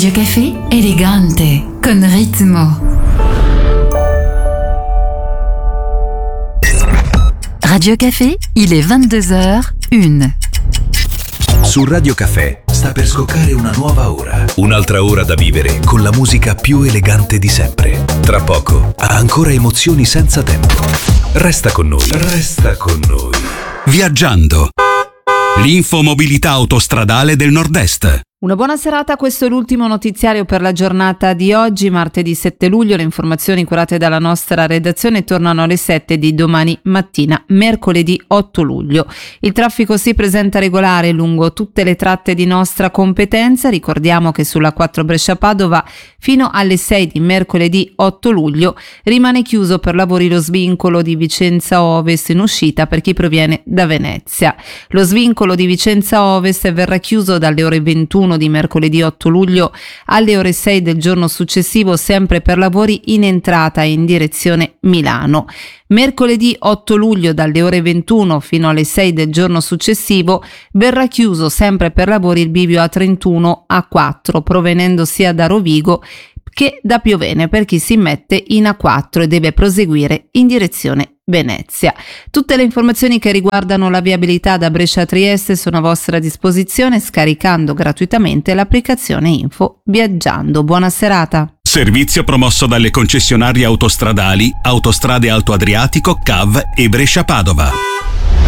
Radio Café, elegante, con ritmo. Radio Café, il est 22h01. Su Radio Café sta per scoccare una nuova ora. Un'altra ora da vivere con la musica più elegante di sempre. Tra poco ha ancora emozioni senza tempo. Resta con noi. Resta con noi. Viaggiando. L'infomobilità autostradale del Nord-Est. Una buona serata, questo è l'ultimo notiziario per la giornata di oggi, martedì 7 luglio. Le informazioni curate dalla nostra redazione tornano alle 7 di domani mattina, mercoledì 8 luglio. Il traffico si presenta regolare lungo tutte le tratte di nostra competenza. Ricordiamo che sulla 4 Brescia-Padova fino alle 6 di mercoledì 8 luglio rimane chiuso per lavori lo svincolo di Vicenza Ovest in uscita per chi proviene da Venezia. Lo svincolo di Vicenza Ovest verrà chiuso dalle ore 21 di mercoledì 8 luglio alle ore 6 del giorno successivo, sempre per lavori in entrata in direzione Milano. Mercoledì 8 luglio dalle ore 21 fino alle 6 del giorno successivo verrà chiuso sempre per lavori il bivio A31 A4 provenendo sia da Rovigo che da Piovene per chi si mette in A4 e deve proseguire in direzione Venezia. Tutte le informazioni che riguardano la viabilità da Brescia a Trieste sono a vostra disposizione scaricando gratuitamente l'applicazione Info Viaggiando. Buona serata. Servizio promosso dalle concessionarie autostradali Autostrade Alto Adriatico, CAV e Brescia Padova.